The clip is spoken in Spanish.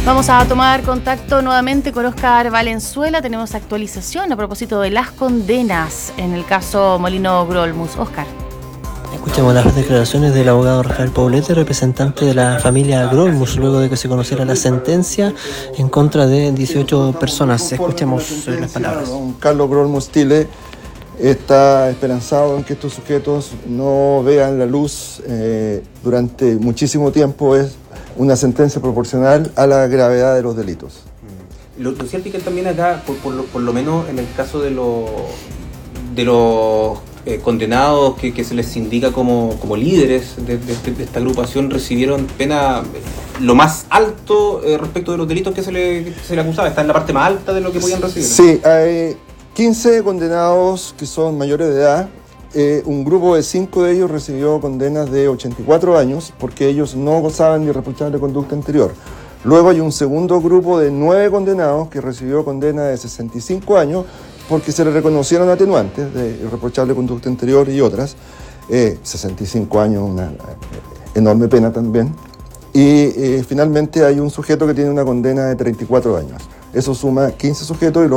Vamos a tomar contacto nuevamente con Óscar Valenzuela. Tenemos actualización a propósito de las condenas en el caso Molino Grolmus. Óscar. Escuchamos las declaraciones del abogado Rafael Poblete, representante de la familia Grolmus, luego de que se conociera la sentencia en contra de 18 personas. Escuchemos las palabras. Carlos Grolmus Tile está esperanzado en que estos sujetos no vean la luz durante muchísimo tiempo. Es una sentencia proporcional a la gravedad de los delitos. Lo cierto es que también acá, por lo menos en el caso de los condenados que se les indica como líderes de esta agrupación, recibieron pena lo más alto respecto de los delitos que se le acusaba. Está en la parte más alta de lo que podían recibir. Sí, hay 15 condenados que son mayores de edad. Un grupo de 5 de ellos recibió condenas de 84 años porque ellos no gozaban de irreprochable conducta anterior. Luego hay un segundo grupo de 9 condenados que recibió condena de 65 años porque se le reconocieron atenuantes de irreprochable conducta anterior y otras. 65 años, una enorme pena también. Y finalmente hay un sujeto que tiene una condena de 34 años. Eso suma 15 sujetos y